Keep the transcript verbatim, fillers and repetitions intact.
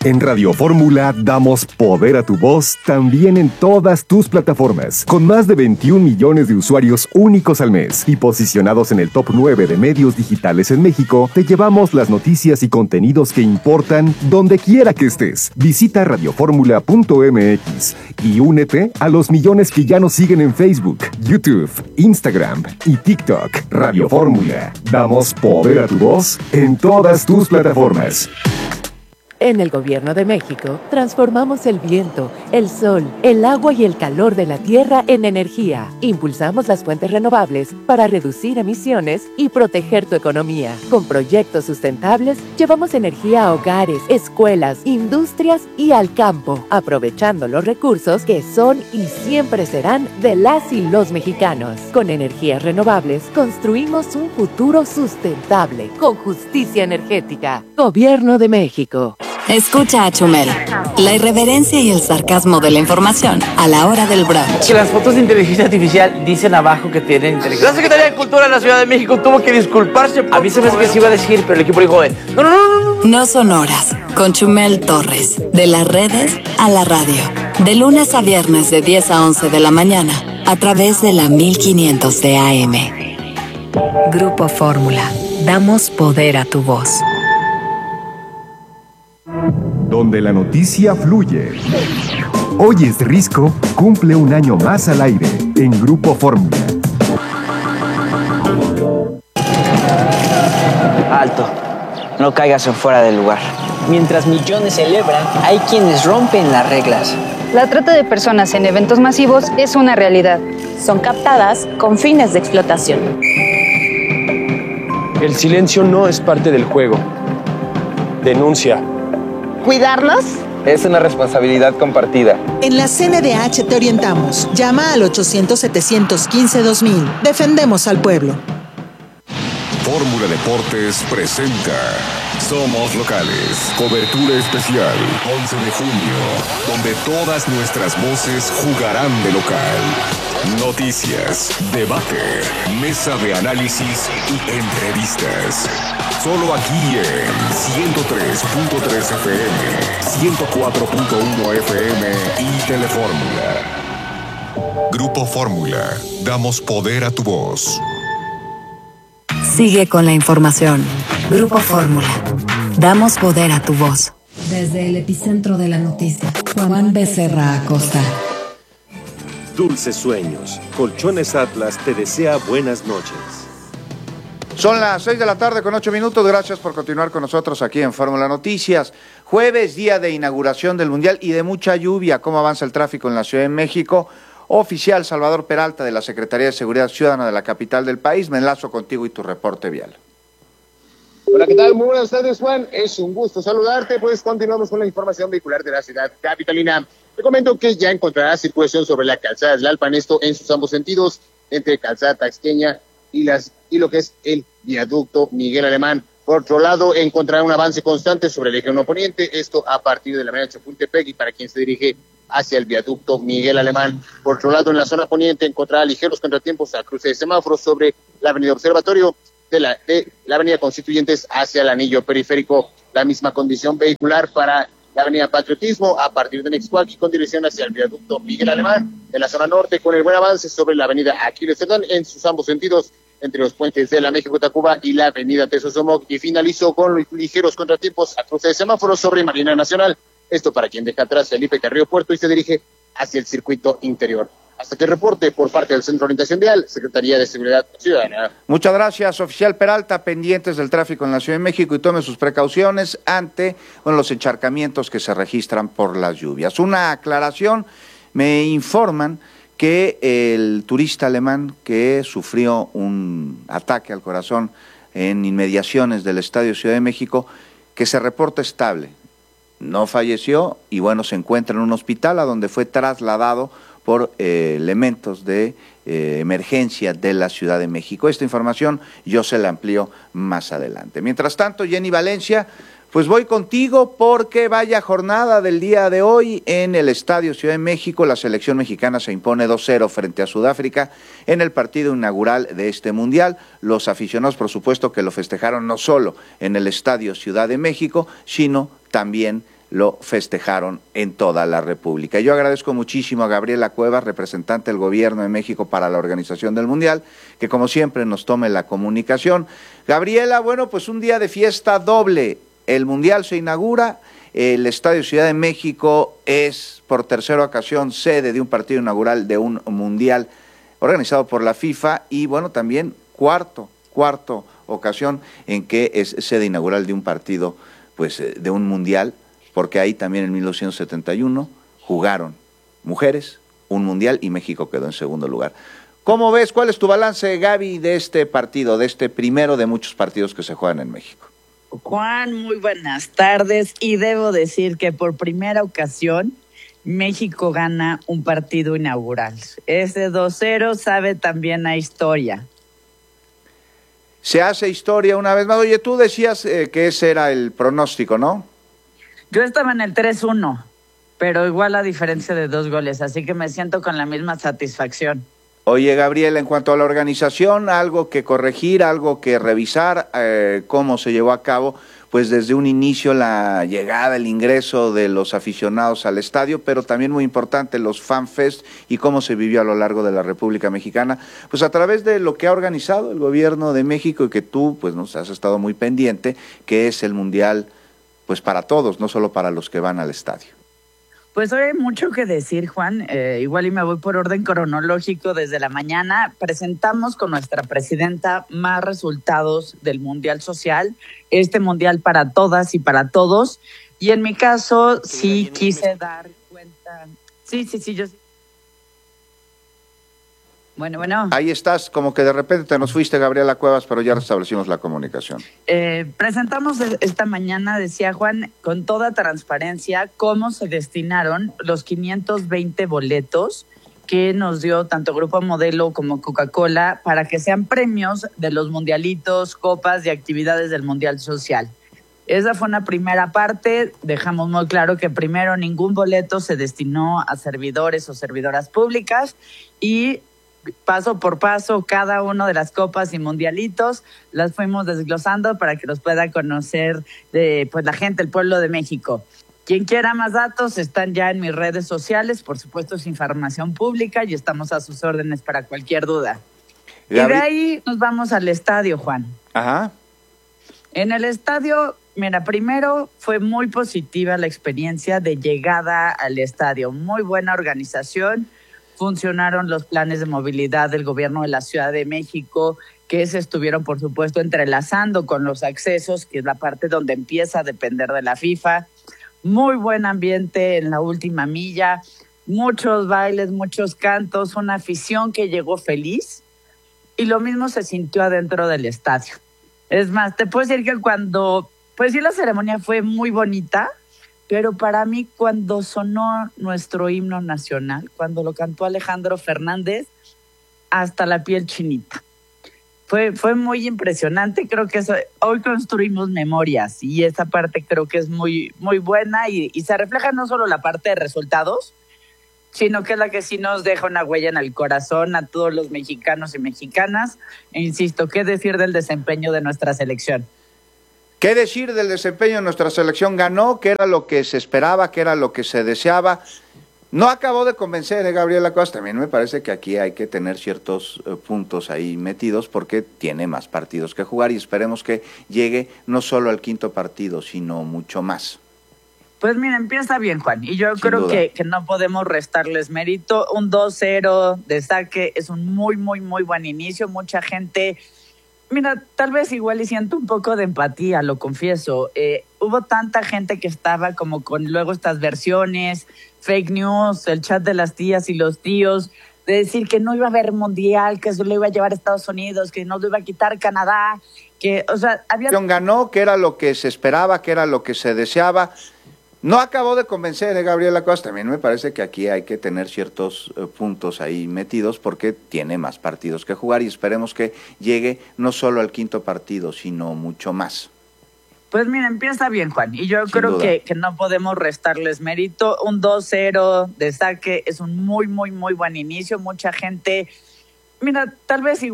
En Radio Fórmula damos poder a tu voz también en todas tus plataformas, con más de veintiún millones de usuarios únicos al mes y posicionados en el top nueve de medios digitales en México. Te llevamos las noticias y contenidos que importan donde quiera que estés. Visita radio fórmula punto m x y únete a los millones que ya nos siguen en Facebook, YouTube, Instagram y TikTok. Radio Fórmula, damos poder a tu voz en todas tus plataformas. En el Gobierno de México, transformamos el viento, el sol, el agua y el calor de la tierra en energía. Impulsamos las fuentes renovables para reducir emisiones y proteger tu economía. Con proyectos sustentables, llevamos energía a hogares, escuelas, industrias y al campo, aprovechando los recursos que son y siempre serán de las y los mexicanos. Con energías renovables, construimos un futuro sustentable, con justicia energética. Gobierno de México. Escucha a Chumel, la irreverencia y el sarcasmo de la información a la hora del brunch. Que las fotos de inteligencia artificial dicen abajo que tienen inteligencia. La Secretaría de Cultura de la Ciudad de México tuvo que disculparse. A mí se me hace que se iba a decir, pero el equipo dijo, no, no, no, no. No son horas, con Chumel Torres, de las redes a la radio. De lunes a viernes de diez a once de la mañana, a través de la mil quinientos de A M. Grupo Fórmula, damos poder a tu voz. Donde la noticia fluye. Hoy es Risco, cumple un año más al aire en Grupo Fórmula. Alto, no caigas en fuera del lugar. Mientras millones celebran, hay quienes rompen las reglas. La trata de personas en eventos masivos es una realidad. Son captadas con fines de explotación. El silencio no es parte del juego. Denuncia. ¿Cuidarlos? Es una responsabilidad compartida. En la C N D H te orientamos. Llama al ochocientos, setecientos quince, dos mil. Defendemos al pueblo. Fórmula Deportes presenta Somos Locales. Cobertura especial once de junio, donde todas nuestras voces jugarán de local. Noticias, debate, mesa de análisis y entrevistas. Solo aquí en ciento tres punto tres F M, ciento cuatro punto uno F M y Telefórmula. Grupo Fórmula, damos poder a tu voz. Sigue con la información. Grupo Fórmula, damos poder a tu voz. Desde el epicentro de la noticia, Juan Becerra Acosta. Dulces sueños. Colchones Atlas te desea buenas noches. Son las seis de la tarde con ocho minutos. Gracias por continuar con nosotros aquí en Fórmula Noticias. Jueves, día de inauguración del Mundial y de mucha lluvia. ¿Cómo avanza el tráfico en la Ciudad de México? Oficial Salvador Peralta de la Secretaría de Seguridad Ciudadana de la capital del país. Me enlazo contigo y tu reporte vial. Hola, ¿qué tal? Muy buenas tardes, Juan. Es un gusto saludarte. Pues continuamos con la información vehicular de la ciudad capitalina. Te comento que ya encontrarás circulación sobre la calzada Tlalpan, esto en sus ambos sentidos, entre calzada Taxqueña y, las, y lo que es el viaducto Miguel Alemán. Por otro lado, encontrará un avance constante sobre el eje uno poniente, esto a partir de la avenida Chapultepec y para quien se dirige hacia el viaducto Miguel Alemán. Por otro lado, en la zona poniente encontrará ligeros contratiempos a cruce de semáforos sobre la avenida Observatorio, de la, de la avenida Constituyentes hacia el anillo periférico. La misma condición vehicular para la avenida Patriotismo a partir de Nexcuac con dirección hacia el viaducto Miguel Alemán. En la zona norte, con el buen avance sobre la avenida Aquiles Cerdán en sus ambos sentidos, entre los puentes de la México-Tacuba y la avenida Tesosomoc. Y finalizó con los ligeros contratiempos a cruce de semáforos sobre Marina Nacional. Esto para quien deja atrás Felipe Carrillo Puerto y se dirige hacia el circuito interior. Hasta que reporte por parte del Centro de Orientación Vial, Secretaría de Seguridad Ciudadana. Muchas gracias, oficial Peralta, pendientes del tráfico en la Ciudad de México y tome sus precauciones ante bueno, los encharcamientos que se registran por las lluvias. Una aclaración, me informan que el turista alemán que sufrió un ataque al corazón en inmediaciones del Estadio Ciudad de México, que se reporta estable, no falleció y bueno, se encuentra en un hospital a donde fue trasladado por eh, elementos de eh, emergencia de la Ciudad de México. Esta información yo se la amplío más adelante. Mientras tanto, Jenny Valencia, pues voy contigo porque vaya jornada del día de hoy en el Estadio Ciudad de México. La selección mexicana se impone dos cero frente a Sudáfrica en el partido inaugural de este Mundial. Los aficionados, por supuesto, que lo festejaron no solo en el Estadio Ciudad de México, sino también lo festejaron en toda la República. Yo agradezco muchísimo a Gabriela Cuevas, representante del Gobierno de México para la organización del Mundial, que como siempre nos tome la comunicación. Gabriela, bueno, pues un día de fiesta doble. El Mundial se inaugura, el Estadio Ciudad de México es por tercera ocasión sede de un partido inaugural de un Mundial organizado por la FIFA y bueno, también cuarto, cuarto ocasión en que es sede inaugural de un partido, pues de un Mundial, porque ahí también en mil novecientos setenta y uno jugaron mujeres un Mundial y México quedó en segundo lugar. ¿Cómo ves? ¿Cuál es tu balance, Gaby, de este partido, de este primero de muchos partidos que se juegan en México? Juan, muy buenas tardes y debo decir que por primera ocasión México gana un partido inaugural. Ese dos cero sabe también a historia. Se hace historia una vez más. Oye, tú decías eh, que ese era el pronóstico, ¿no? Yo estaba en el tres uno, pero igual a diferencia de dos goles, así que me siento con la misma satisfacción. Oye, Gabriela, en cuanto a la organización, algo que corregir, algo que revisar, eh, cómo se llevó a cabo, pues desde un inicio la llegada, el ingreso de los aficionados al estadio, pero también muy importante los FanFest y cómo se vivió a lo largo de la República Mexicana, pues a través de lo que ha organizado el Gobierno de México y que tú pues nos has estado muy pendiente, que es el Mundial pues para todos, no solo para los que van al estadio. Pues hoy hay mucho que decir, Juan. Eh, igual y me voy por orden cronológico. Desde la mañana presentamos con nuestra presidenta más resultados del Mundial Social, este Mundial para todas y para todos. Y en mi caso sí quise dar cuenta. Sí, sí, sí, yo sí. Bueno, bueno. Ahí estás, como que de repente te nos fuiste, Gabriela Cuevas, pero ya restablecimos la comunicación. Eh, presentamos esta mañana, decía Juan, con toda transparencia, cómo se destinaron los quinientos veinte boletos que nos dio tanto Grupo Modelo como Coca-Cola para que sean premios de los mundialitos, copas y actividades del Mundial Social. Esa fue una primera parte. Dejamos muy claro que primero ningún boleto se destinó a servidores o servidoras públicas y paso por paso, cada una de las copas y mundialitos las fuimos desglosando para que los pueda conocer de, pues, la gente, el pueblo de México. Quien quiera más datos están ya en mis redes sociales, por supuesto es información pública y estamos a sus órdenes para cualquier duda. Gaby. Y de ahí nos vamos al estadio, Juan. Ajá. En el estadio, mira, primero fue muy positiva la experiencia de llegada al estadio, muy buena organización. Funcionaron los planes de movilidad del gobierno de la Ciudad de México, que se estuvieron, por supuesto, entrelazando con los accesos, que es la parte donde empieza a depender de la FIFA. Muy buen ambiente en la última milla, muchos bailes, muchos cantos, una afición que llegó feliz y lo mismo se sintió adentro del estadio. Es más, te puedo decir que cuando, pues sí, la ceremonia fue muy bonita, pero para mí cuando sonó nuestro himno nacional, cuando lo cantó Alejandro Fernández, hasta la piel chinita. Fue, fue muy impresionante, creo que eso, hoy construimos memorias y esa parte creo que es muy, muy buena y, y se refleja no solo la parte de resultados, sino que es la que sí nos deja una huella en el corazón a todos los mexicanos y mexicanas. E insisto, ¿qué decir del desempeño de nuestra selección? ¿Qué decir del desempeño de nuestra selección? Ganó, que era lo que se esperaba, que era lo que se deseaba. No acabó de convencer, ¿eh, Gabriela Cuevas? También me parece que aquí hay que tener ciertos eh, puntos ahí metidos porque tiene más partidos que jugar y esperemos que llegue no solo al quinto partido, sino mucho más. Pues mira, empieza bien, Juan, y yo Sin creo que, que no podemos restarles mérito. Un dos cero de saque es un muy, muy, muy buen inicio. Mucha gente... Mira, tal vez igual y siento un poco de empatía, lo confieso. Eh, hubo tanta gente que estaba como con luego estas versiones, fake news, el chat de las tías y los tíos, de decir que no iba a haber mundial, que eso lo iba a llevar a Estados Unidos, que no lo iba a quitar Canadá, que, o sea, había... Ganó, que era lo que se esperaba, que era lo que se deseaba. No acabó de convencer, ¿eh, Gabriela Cuevas? También me parece que aquí hay que tener ciertos eh, puntos ahí metidos porque tiene más partidos que jugar y esperemos que llegue no solo al quinto partido, sino mucho más. Pues mira, empieza bien, Juan, y yo Sin creo que, que no podemos restarles mérito. Un dos cero de saque es un muy, muy, muy buen inicio. Mucha gente, mira, tal vez igual